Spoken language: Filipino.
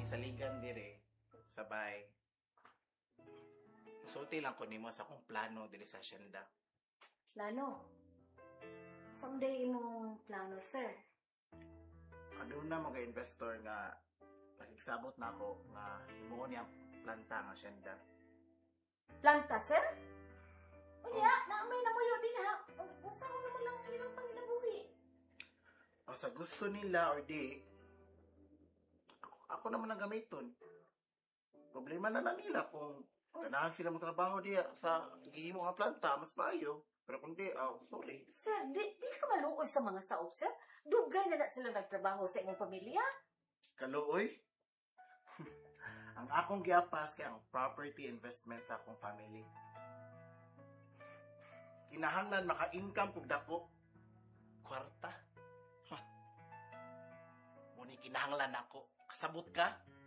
saligan dire sabay. Sulti lang ko nimo sa akong plano diri sa asyenda. Plano? Someday imong plano, sir. Ano na mga investor nga nagsabot na ako nga himuon niya planta nga asyenda. Planta, sir? Unya, naamay na mo yun din ha. Usaw naman lang ang ilang panginabuhi. O sa gusto nila or di, ako naman ang gamiton. Problema na lang nila kung ganahan sila mong trabaho diya sa gihimo nga planta, mas maayo. Pero kung di, sorry. Sir, di ka maluoy sa mga saop, sir? Dugay na sila nagtrabaho sa imong pamilya. Kaluoy? Ang akong giapas kay ang property investment sa akong family. Kinahanglan maka-income kog dako. Kwarta. Muni kinahanglan ako. Kasabot ka?